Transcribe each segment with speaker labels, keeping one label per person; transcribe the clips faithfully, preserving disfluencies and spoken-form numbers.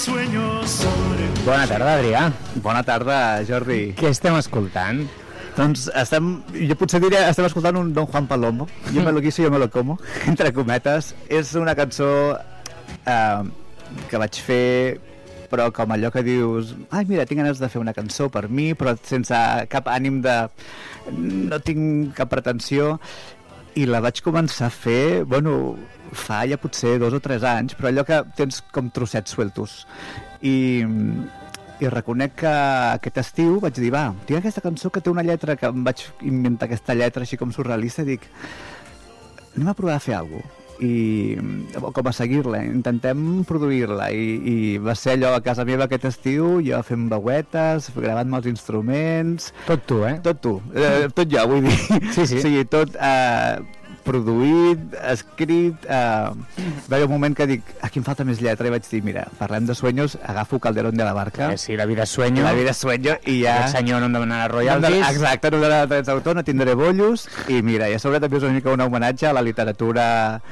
Speaker 1: Bona tarda, Adrià.
Speaker 2: Bona tarda, Jordi.
Speaker 1: Què estem escoltant?
Speaker 2: Doncs estem, jo potser diré, estem escoltant un Don Juan Palomo. Jo me lo quiso, jo me lo como, entre cometes. És una cançó eh, que vaig fer, però com allò que dius, ai, mira, tinc ganes de fer una cançó per mi, però sense cap ànim de... no tinc cap pretensió. I la vaig començar a fer, bueno, fa ja potser dos o tres anys, però allò que tens com trossets sueltos. I, i reconec que aquest estiu vaig dir, va, tinc aquesta cançó que té una lletra, que em vaig inventar aquesta lletra així com surrealista, i dic, anem a provar a fer alguna cosa. I com a seguir-la, intentem produir-la, i, i va ser allò a casa meva aquest estiu, jo fent veuetes, gravant els instruments...
Speaker 1: Tot tu, eh?
Speaker 2: Tot tu, eh, tot jo, vull dir.
Speaker 1: Sí, sí.
Speaker 2: O sigui, tot eh, produït, escrit... Eh, va haver un moment que dic, aquí em falta més lletra, i vaig dir, mira, parlem de sueños, agafo Calderón de la Barca.
Speaker 1: Eh, sí, la vida es sueño.
Speaker 2: La vida es sueño, i ja...
Speaker 1: El senyor no em demanarà royalties.
Speaker 2: No, exacte, no em demanarà drets d'autor, no tindré bollos, i mira, i a sobre també és una mica un homenatge a la literatura,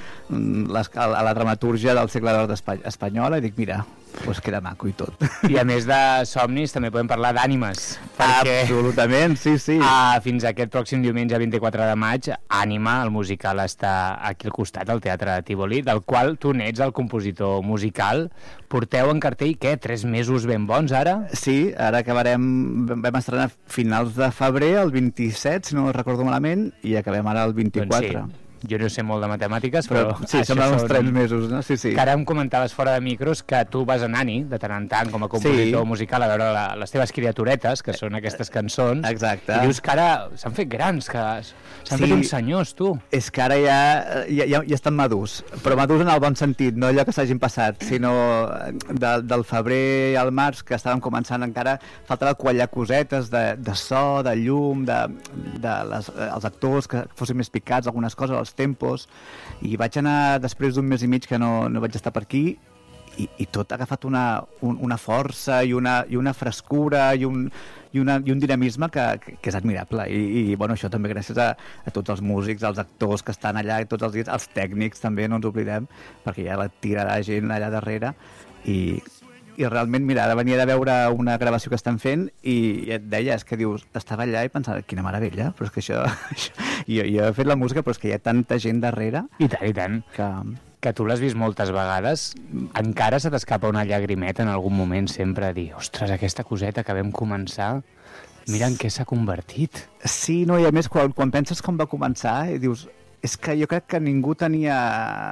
Speaker 2: a la dramatúrgia del segle d'or espanyola, i dic, mira, doncs queda maco i tot.
Speaker 1: I a més de somnis també podem parlar d'ànimes, perquè
Speaker 2: absolutament, sí, sí.
Speaker 1: Uh, fins aquest pròxim diumenge vint-i-quatre de maig, Ànima, el musical, està aquí al costat, al Teatre de Tívoli, del qual tu n'ets el compositor musical. Porteu en cartell, què, tres mesos ben bons ara?
Speaker 2: Sí, ara acabarem, vam estrenar finals de febrer, el vint-i-set, si no recordo malament, i acabem ara el vint-i-quatre.
Speaker 1: Doncs sí. Jo no sé molt de matemàtiques, però...
Speaker 2: però sí, semblen uns tres mesos, no? Sí, sí.
Speaker 1: Que ara em comentaves fora de micros que tu vas a Nani, de tant en tant, com a compositor sí. musical, a veure la, les teves criaturetes, que són aquestes cançons.
Speaker 2: Exacte.
Speaker 1: I dius que ara s'han fet grans, que s'han sí. fet uns senyors, tu.
Speaker 2: És que ara ja, ja, ja, ja estan madurs, però madurs en el bon sentit, no allò que s'hagin passat, sinó de, del febrer al març, que estàvem començant encara, faltava quallar cosetes de, de so, de llum, de, de les, els actors que fossin més picats, algunes coses, els tempos, i vaig anar després d'un mes i mig que no, no vaig estar per aquí, i, i tot ha agafat una, un, una força i una, i una frescura i un, i, una, i un dinamisme que, que, que és admirable, i, i bueno, això també gràcies a, a tots els músics, als actors que estan allà tots els dies, els tècnics també, no ens oblidem, perquè hi ha la tira de gent allà darrere, i i realment, mira, ara venia de veure una gravació que estan fent i et deia, és que dius, estava allà i pensava, quina meravella, però és que això... això jo, jo he fet la música, però és que hi ha tanta gent darrere...
Speaker 1: I tant, i tant.
Speaker 2: Que,
Speaker 1: que tu l'has vist moltes vegades, encara se t'escapa una llagrimeta en algun moment sempre a dir, ostres, aquesta coseta que vam començar, mira en què s'ha convertit.
Speaker 2: Sí, no, i a més, quan, quan penses com va començar, i dius, és que jo crec que ningú tenia...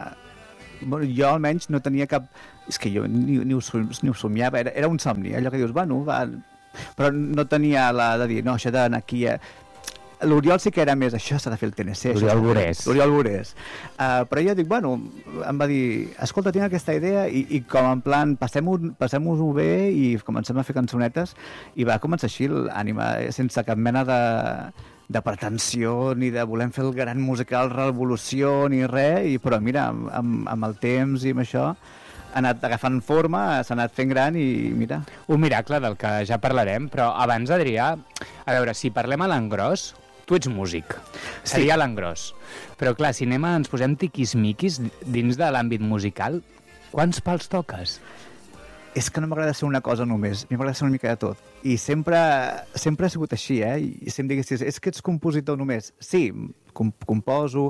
Speaker 2: Bueno, jo almenys no tenia cap... És que jo ni, ni, ho, ni ho somiava, era, era un somni, allò que dius, bueno, va... Però no tenia la de dir, no, això d'anar aquí... A... L'Oriol sí que era més, això s'ha de fer el T N C.
Speaker 1: L'Oriol Borés.
Speaker 2: L'Oriol Borés. Uh, però jo dic, bueno, em va dir, escolta, tinc aquesta idea, i, i com en plan, passem-ho passem bé i comencem a fer cançonetes, i va començar així l'Ànima, sense cap mena de... de pretensió, ni de volem fer el gran musical revolució, ni res, i, però mira, amb, amb el temps i amb això ha anat agafant forma, s'ha anat fent gran i mira.
Speaker 1: Un miracle del que ja parlarem, però abans, Adrià, a veure, si parlem a l'engròs, tu ets músic, seria sí. l'engròs, però clar, si anem a, ens posem tiquismiquis dins de l'àmbit musical, quants pals toques?
Speaker 2: És que no m'agrada ser una cosa només, a mi m'agrada ser una mica de tot. I sempre, sempre ha sigut així, eh? I si em diguessis, és que ets compositor només? Sí, com, composo,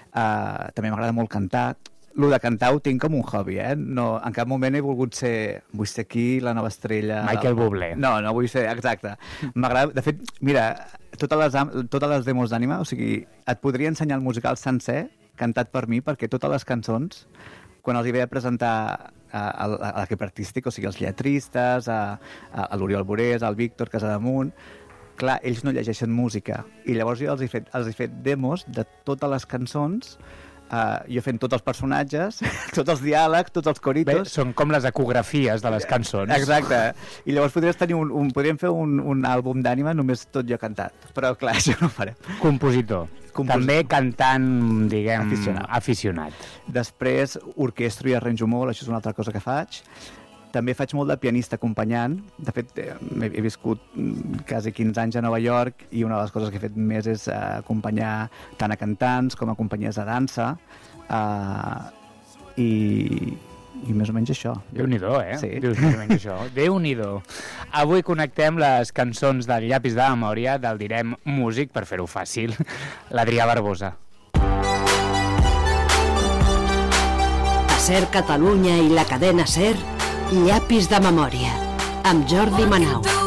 Speaker 2: uh, també m'agrada molt cantar. Lo de cantar ho tinc com un hobby, eh? No, en cap moment he volgut ser... Vull ser aquí la nova estrella...
Speaker 1: Michael Bublé.
Speaker 2: No, no vull ser... Exacte. M'agrada... De fet, mira, totes les, totes les demos d'Ànima, o sigui, et podria ensenyar el musical sencer, cantat per mi, perquè totes les cançons, quan els hi vaig presentar a, a, a l'equip artístic, o sigui, els lletristes, a, a, a l'Oriol Borés, al Víctor Casademunt, clar, ells no llegeixen música, i llavors jo els he fet, els he fet demos de totes les cançons, Uh, jo fent tots els personatges, tots els diàlegs, tots els coritos...
Speaker 1: Bé, són com les ecografies de les cançons.
Speaker 2: Exacte. I llavors podries tenir un, un, podríem fer un, un àlbum d'Ànima només tot jo cantat. Però clar, això no ho farem.
Speaker 1: Compositor. Compos... També cantant, diguem,
Speaker 2: aficionat.
Speaker 1: aficionat.
Speaker 2: Després, orquestro i arranjo molt, això és una altra cosa que faig. També faig molt de pianista acompanyant. De fet, he, he viscut quasi quinze anys a Nova York i una de les coses que he fet més és uh, acompanyar tant a cantants com a companyies de dansa. Uh, i, i més o menys això.
Speaker 1: Déu-n'hi-do, eh?
Speaker 2: Sí.
Speaker 1: Dius més o menys això. Déu-n'hi-do. Avui connectem les cançons del Llapis de Memòria, del Direm Músic, per fer-ho fàcil, l'Adrià Barbosa.
Speaker 3: A SER Catalunya i la cadena SER, Llapis de Memòria, amb Jordi Manau.